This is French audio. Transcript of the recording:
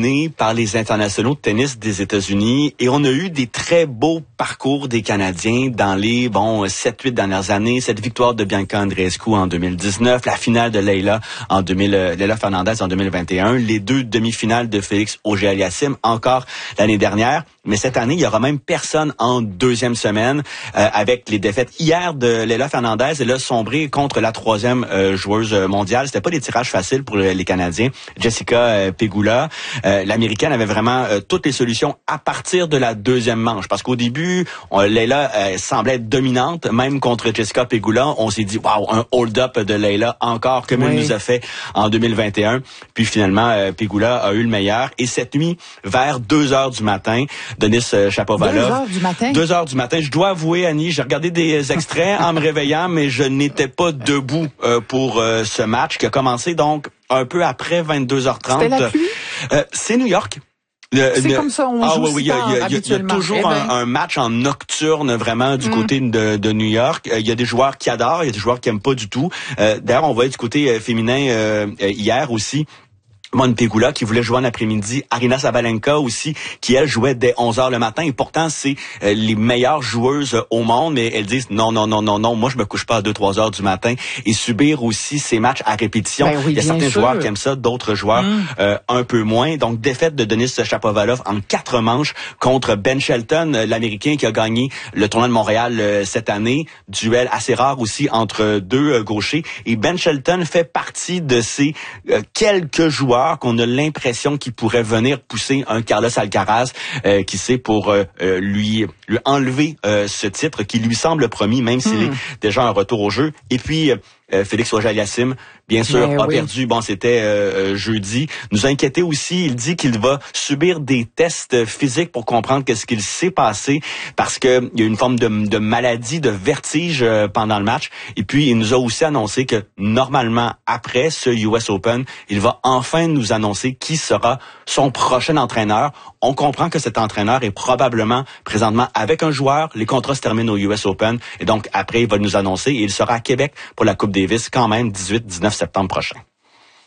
dominé par les internationaux de tennis des États-Unis et on a eu des très beaux parcours des Canadiens dans les 7-8 dernières années. Cette victoire de Bianca Andreescu en 2019, la finale de Leila Fernandez en 2021, les 2 demi-finales de Félix Auger-Aliassime encore l'année dernière. Mais cette année, il y aura même personne en deuxième semaine avec les défaites hier de Leila Fernandez. Elle a sombré contre la 3e joueuse mondiale. C'était pas des tirages faciles pour les Canadiens. Jessica Pegula, l'Américaine, avait vraiment toutes les solutions à partir de la 2e manche. Parce qu'au début, Leila semblait être dominante, même contre Jessica Pegula. On s'est dit, wow, un hold-up de Leila encore, comme elle nous a fait en 2021. Puis finalement, Pegula a eu le meilleur. Et cette nuit, vers 2h du matin, Denis Shapovalov. 2h du matin? 2h du matin. Je dois avouer, Annie, j'ai regardé des extraits en me réveillant, mais je n'étais pas debout pour ce match qui a commencé donc un peu après 22h30. C'était la pluie? C'est New York. C'est comme ça, on joue il y a toujours un match en nocturne vraiment du côté de New York. Il y a des joueurs qui adorent, il y a des joueurs qui aiment pas du tout. D'ailleurs, on voyait du côté féminin hier aussi. Mon Pegula qui voulait jouer en après-midi, Aryna Sabalenka aussi qui elle jouait dès 11h le matin et pourtant c'est les meilleures joueuses au monde mais elles disent non, moi je me couche pas à 2-3 heures du matin et subir aussi ces matchs à répétition. Il y a certains joueurs qui aiment ça, d'autres joueurs un peu moins. Donc défaite de Denis Shapovalov en 4 manches contre Ben Shelton, l'Américain qui a gagné le tournoi de Montréal cette année. Duel assez rare aussi entre 2 gauchers et Ben Shelton fait partie de ces quelques joueurs qu'on a l'impression qu'il pourrait venir pousser un Carlos Alcaraz, qui sait pour lui enlever ce titre qui lui semble promis, même s'il est déjà un retour au jeu. Et puis Félix Auger-Aliassime, bien sûr, a perdu. Bon, c'était jeudi. Nous a inquiété aussi. Il dit qu'il va subir des tests physiques pour comprendre qu'est-ce qu'il s'est passé parce que il y a une forme de maladie, de vertige pendant le match. Et puis, il nous a aussi annoncé que normalement, après ce US Open, il va enfin nous annoncer qui sera son prochain entraîneur. On comprend que cet entraîneur est probablement présentement avec un joueur. Les contrats se terminent au US Open. Et donc, après, il va nous annoncer et il sera à Québec pour la Coupe Davis quand même 18-19 septembre prochain.